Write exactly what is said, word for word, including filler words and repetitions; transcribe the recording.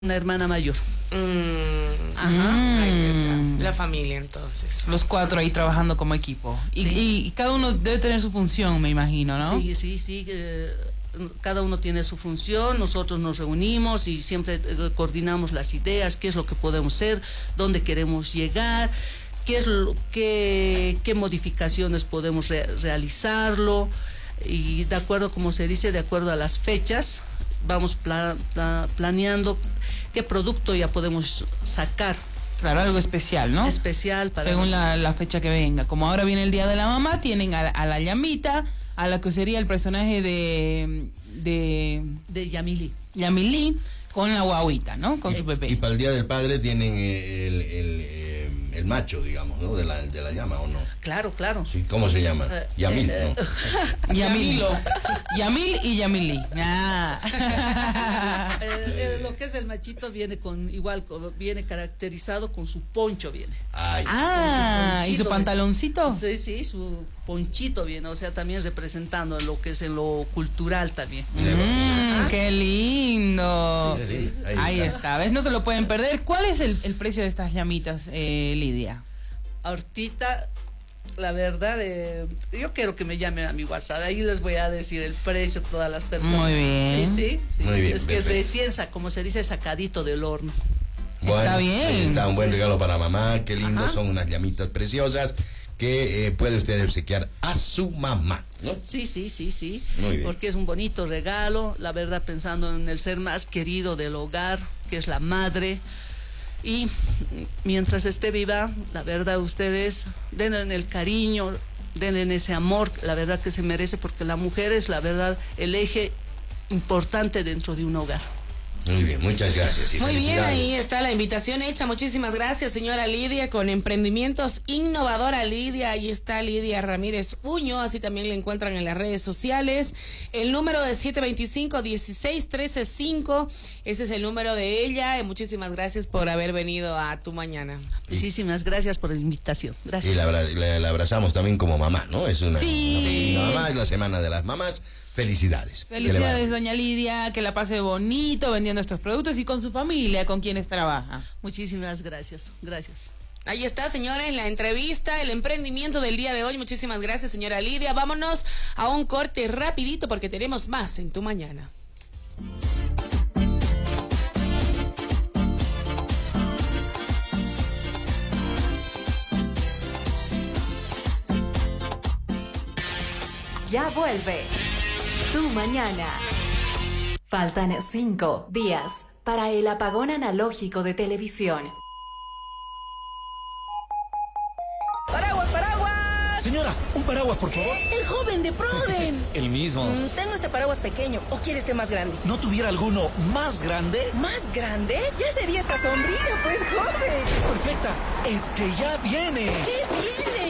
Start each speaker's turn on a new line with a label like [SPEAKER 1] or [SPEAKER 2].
[SPEAKER 1] una hermana mayor.
[SPEAKER 2] Mm,
[SPEAKER 1] Ajá.
[SPEAKER 2] Ahí está, la familia entonces.
[SPEAKER 3] Los cuatro ahí trabajando como equipo. Y,
[SPEAKER 1] Sí.
[SPEAKER 3] y, y cada uno debe tener su función, me imagino, ¿no?
[SPEAKER 1] Sí, sí, sí. eh, cada uno tiene su función, nosotros nos reunimos y siempre eh, coordinamos las ideas, qué es lo que podemos hacer, dónde queremos llegar, qué es lo, qué, qué modificaciones podemos re realizarlo, y de acuerdo, como se dice, de acuerdo a las fechas, vamos pla pla planeando qué producto ya podemos sacar.
[SPEAKER 3] Claro, algo especial, ¿no?
[SPEAKER 1] Especial para
[SPEAKER 3] según la,
[SPEAKER 1] nosotros.
[SPEAKER 3] la fecha que venga. Como ahora viene el Día de la Mamá, tienen a, a la llamita, a la que sería el personaje de de
[SPEAKER 1] De Yamili.
[SPEAKER 3] Yamilí, con la guaguita, ¿no? Con su bebé.
[SPEAKER 4] Y para el Día del Padre tienen eh, el, el, eh, el macho, digamos, ¿no? De la, de la llama, ¿o no?
[SPEAKER 1] Claro, claro.
[SPEAKER 4] Sí, ¿cómo se llama?
[SPEAKER 1] Eh,
[SPEAKER 4] Yamil,
[SPEAKER 1] eh,
[SPEAKER 4] ¿no?
[SPEAKER 3] Yamil. Yamil y Yamilí. Ah.
[SPEAKER 1] Eh, eh, lo que es el machito viene con igual con- viene caracterizado con su poncho, viene.
[SPEAKER 4] Ay,
[SPEAKER 3] Ah, ¿y su
[SPEAKER 1] ponchito,
[SPEAKER 3] pantaloncito?
[SPEAKER 1] Sí, sí, su ponchito viene, o sea, también representando lo que es en lo cultural también.
[SPEAKER 3] Mm, qué lindo.
[SPEAKER 1] Sí, sí.
[SPEAKER 4] Ahí
[SPEAKER 3] Ahí
[SPEAKER 4] está.
[SPEAKER 3] está. ¿Ves? No se lo pueden perder. ¿Cuál es el, el precio de estas llamitas, eh, Lidia?
[SPEAKER 1] Ahorita, la verdad, eh, yo quiero que me llamen a mi WhatsApp, ahí les voy a decir el precio a todas las personas.
[SPEAKER 3] Muy bien.
[SPEAKER 1] Sí, sí, sí.
[SPEAKER 4] Muy bien,
[SPEAKER 1] Es que es
[SPEAKER 4] perfecto.
[SPEAKER 1] recién, sa- como se dice, sacadito del horno.
[SPEAKER 4] Bueno,
[SPEAKER 3] Está bien.
[SPEAKER 4] ahí está un buen regalo para mamá, qué lindo,
[SPEAKER 1] Ajá.
[SPEAKER 4] son unas llamitas preciosas que eh, puede usted obsequiar a su mamá, ¿no?
[SPEAKER 1] Sí, sí, sí, sí.
[SPEAKER 4] Muy bien.
[SPEAKER 1] Porque es un bonito regalo, la verdad, pensando en el ser más querido del hogar, que es la madre. Y mientras esté viva, la verdad, ustedes denle el cariño, denle ese amor, la verdad que se merece, porque la mujer es, la verdad, el eje importante dentro de un hogar.
[SPEAKER 4] Muy bien, muchas gracias. Y
[SPEAKER 2] Muy bien,
[SPEAKER 4] felicidades.
[SPEAKER 2] ahí está la invitación hecha. Muchísimas gracias, señora Lidia, con Emprendimientos Innovadora Lidia. Ahí está Lidia Ramírez Uño, así también le encuentran en las redes sociales. El número de siete dos cinco, uno seis uno tres cinco, ese es el número de ella. Y muchísimas gracias por haber venido a Tu Mañana.
[SPEAKER 1] Muchísimas gracias por la invitación. Gracias.
[SPEAKER 4] Y la, abra- la- la abrazamos también como mamá, ¿no? Es una,
[SPEAKER 3] Sí.
[SPEAKER 4] una mamá, es la semana de las mamás. Felicidades. Que le vaya
[SPEAKER 3] Felicidades,
[SPEAKER 4] bien.
[SPEAKER 3] doña Lidia, que la pase bonito vendiendo estos productos y con su familia, con quienes trabaja.
[SPEAKER 1] Muchísimas gracias. Gracias.
[SPEAKER 2] Ahí está, señores, la entrevista, el emprendimiento del día de hoy. Muchísimas gracias, señora Lidia. Vámonos a un corte rapidito porque tenemos más en Tu Mañana.
[SPEAKER 5] Ya vuelve Tu Mañana. Faltan cinco días para el apagón analógico de televisión.
[SPEAKER 6] ¡Paraguas, paraguas!
[SPEAKER 7] Señora, un paraguas, por favor.
[SPEAKER 6] El joven de Proden.
[SPEAKER 7] El mismo.
[SPEAKER 6] Mm, tengo este paraguas pequeño. ¿O quiere este más grande?
[SPEAKER 7] ¿No tuviera alguno más grande?
[SPEAKER 6] ¿Más grande? Ya sería esta sombrilla, pues, joven.
[SPEAKER 7] Perfecta. Es que ya viene.
[SPEAKER 6] ¿Qué viene?